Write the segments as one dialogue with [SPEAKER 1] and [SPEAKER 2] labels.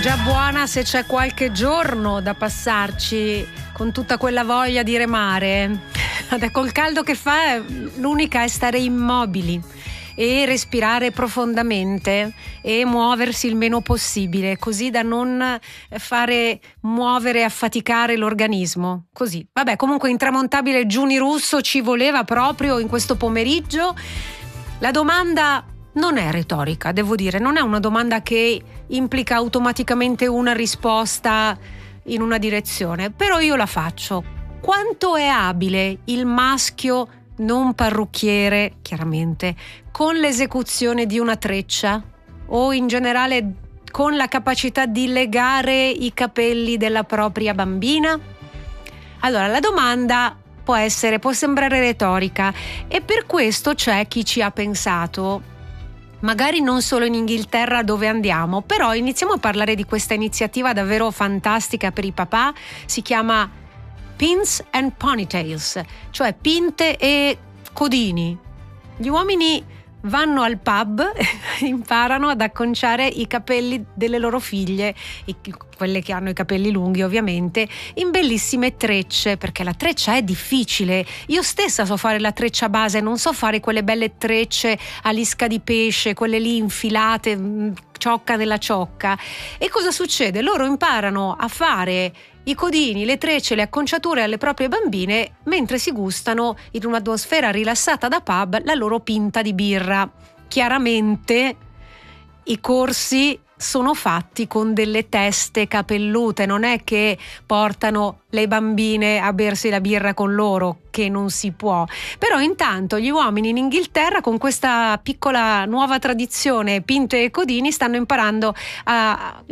[SPEAKER 1] già buona se c'è qualche giorno da passarci con tutta quella voglia di remare. Col caldo che fa, l'unica è stare immobili e respirare profondamente e muoversi il meno possibile, così da non fare muovere e affaticare l'organismo. Così. Vabbè, comunque intramontabile Giuni Russo ci voleva proprio in questo pomeriggio. La domanda non è retorica, devo dire, non è una domanda che implica automaticamente una risposta in una direzione, però io la faccio. Quanto è abile il maschio non parrucchiere, chiaramente, con l'esecuzione di una treccia o in generale con la capacità di legare i capelli della propria bambina? Allora, la domanda può sembrare retorica e per questo c'è chi ci ha pensato. Magari non solo in Inghilterra dove andiamo, però iniziamo a parlare di questa iniziativa davvero fantastica per i papà. Si chiama Pins and Ponytails, cioè pinte e codini. Gli uomini vanno al pub e imparano ad acconciare i capelli delle loro figlie, quelle che hanno i capelli lunghi ovviamente, in bellissime trecce, perché la treccia è difficile. Io stessa so fare la treccia base, non so fare quelle belle trecce a lisca di pesce, quelle lì infilate, ciocca nella ciocca. E cosa succede? Loro imparano a fare i codini, le trecce, le acconciature alle proprie bambine mentre si gustano in un'atmosfera rilassata da pub la loro pinta di birra. Chiaramente i corsi sono fatti con delle teste capellute, non è che portano le bambine a bersi la birra con loro, che non si può. Però intanto gli uomini in Inghilterra, con questa piccola nuova tradizione pinte e codini, stanno imparando a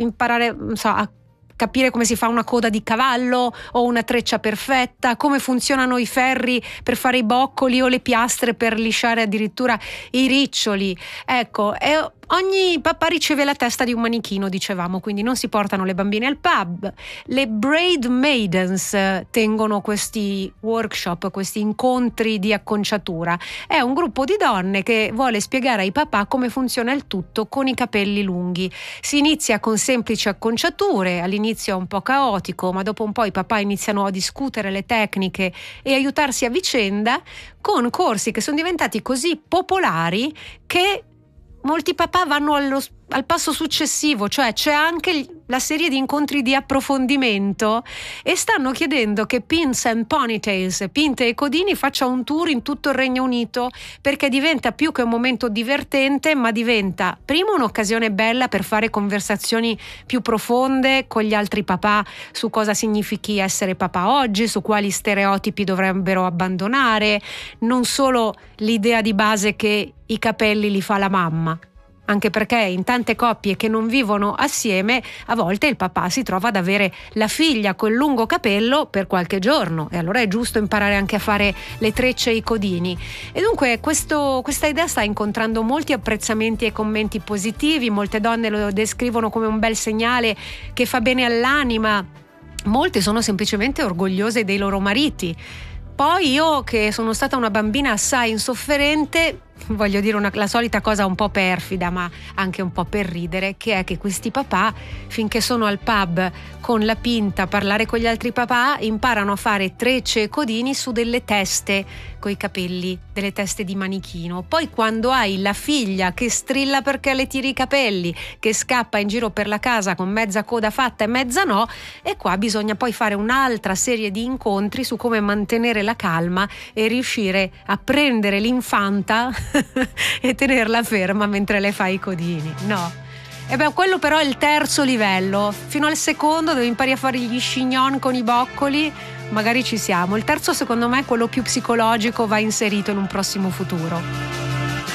[SPEAKER 1] capire come si fa una coda di cavallo o una treccia perfetta, come funzionano i ferri per fare i boccoli o le piastre per lisciare addirittura i riccioli. Ecco, ogni papà riceve la testa di un manichino, dicevamo, quindi non si portano le bambine al pub. Le Braid Maidens tengono questi workshop, questi incontri di acconciatura. È un gruppo di donne che vuole spiegare ai papà come funziona il tutto con i capelli lunghi. Si inizia con semplici acconciature, all'inizio è un po' caotico, ma dopo un po' i papà iniziano a discutere le tecniche e aiutarsi a vicenda, con corsi che sono diventati così popolari che molti papà vanno al passo successivo, cioè c'è anche la serie di incontri di approfondimento e stanno chiedendo che Pins and Ponytails, pinte e codini, faccia un tour in tutto il Regno Unito, perché diventa più che un momento divertente, ma diventa prima un'occasione bella per fare conversazioni più profonde con gli altri papà su cosa significhi essere papà oggi, su quali stereotipi dovrebbero abbandonare, non solo l'idea di base che i capelli li fa la mamma. Anche perché in tante coppie che non vivono assieme, a volte il papà si trova ad avere la figlia col lungo capello per qualche giorno e allora è giusto imparare anche a fare le trecce e i codini. E dunque questa idea sta incontrando molti apprezzamenti e commenti positivi, molte donne lo descrivono come un bel segnale che fa bene all'anima, molte sono semplicemente orgogliose dei loro mariti. Poi io, che sono stata una bambina assai insofferente, voglio dire la solita cosa un po' perfida, ma anche un po' per ridere, che è che questi papà, finché sono al pub con la pinta a parlare con gli altri papà, imparano a fare trecce e codini su delle teste coi capelli, delle teste di manichino. Poi quando hai la figlia che strilla perché le tiri i capelli, che scappa in giro per la casa con mezza coda fatta e mezza no, e qua bisogna poi fare un'altra serie di incontri su come mantenere la calma e riuscire a prendere l'infanta e tenerla ferma mentre le fai i codini. No. E beh, quello però è il terzo livello. Fino al secondo, dove impari a fare gli chignon con i boccoli, magari ci siamo. Il terzo, secondo me, quello più psicologico, va inserito in un prossimo futuro.